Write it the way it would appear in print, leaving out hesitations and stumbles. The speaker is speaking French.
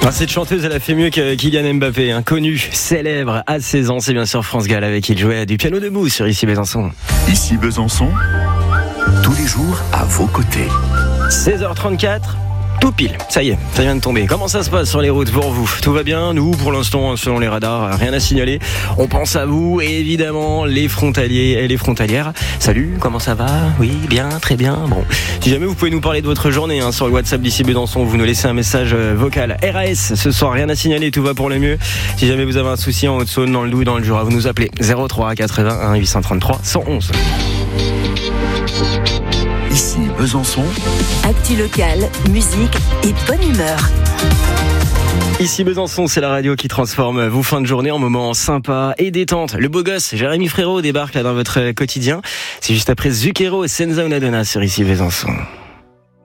Cette chanteuse, elle a fait mieux que Kylian Mbappé, connue, célèbre, à 16 ans. C'est bien sûr France Gall avec qui il jouait du piano debout sur Ici Besançon. Ici Besançon, tous les jours à vos côtés. 16h34. Tout pile, ça y est, ça vient de tomber. Comment ça se passe sur les routes pour vous? Tout va bien? Nous, pour l'instant, selon les radars, rien à signaler. On pense à vous et évidemment les frontaliers et les frontalières. Salut, comment ça va? Oui, bien, très bien. Bon, si jamais vous pouvez nous parler de votre journée sur le WhatsApp d'Ici Besançon, vous nous laissez un message vocal. RAS, ce soir, rien à signaler, tout va pour le mieux. Si jamais vous avez un souci en Haute-Saône, dans le Doubs, dans le Jura, vous nous appelez 03 81 833 111. Ici Besançon, actu locale, musique et bonne humeur. Ici Besançon, c'est la radio qui transforme vos fins de journée en moments sympas et détente. Le beau gosse Jérémy Frérot débarque là dans votre quotidien. C'est juste après Zucchero et Senza Una Donna sur Ici Besançon.